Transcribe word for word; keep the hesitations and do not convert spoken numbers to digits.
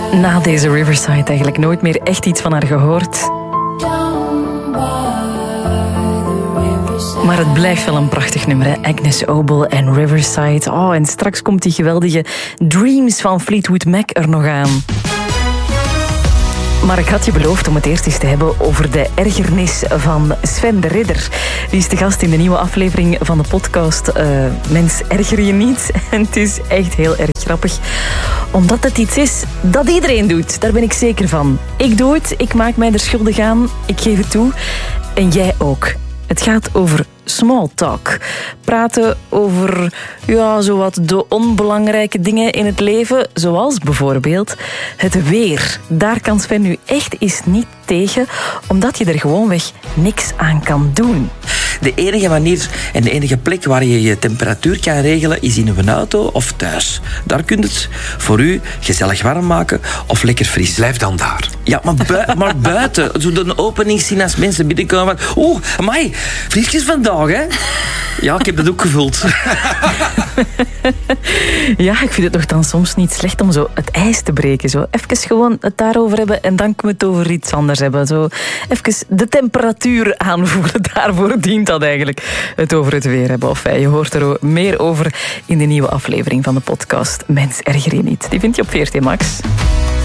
Na deze Riverside eigenlijk nooit meer echt iets van haar gehoord. Maar het blijft wel een prachtig nummer, hè? Agnes Obel en Riverside. Oh, en straks komt die geweldige Dreams van Fleetwood Mac er nog aan. Maar ik had je beloofd om het eerst eens te hebben over de ergernis van Sven de Ridder. Die is de gast in de nieuwe aflevering van de podcast uh, Mens, erger je niet. En het is echt heel erg grappig. Omdat het iets is dat iedereen doet. Daar ben ik zeker van. Ik doe het, ik maak mij er schuldig aan, ik geef het toe. En jij ook. Het gaat over small talk. Praten over ja, zowat de onbelangrijke dingen in het leven, zoals bijvoorbeeld het weer. Daar kan Sven nu echt eens niet tegen, omdat je er gewoonweg niks aan kan doen. De enige manier en de enige plek waar je je temperatuur kan regelen is in een auto of thuis. Daar kun je het voor u gezellig warm maken of lekker fris. Blijf dan daar. Ja, maar, bui- maar buiten. Zo de openingszin als mensen binnenkomen. Oeh, amai, frisjes vandaag, hè? Ja, ik heb dat ook gevuld. Ja, ik vind het nogthans soms niet slecht om zo het ijs te breken. Zo even gewoon het daarover hebben en dan kunnen we het over iets anders hebben. Zo even de temperatuur aanvoelen. Daarvoor dient dat eigenlijk. Het over het weer hebben. Of je hoort er meer over in de nieuwe aflevering van de podcast Mens, erger je niet. Die vind je op V R T Max.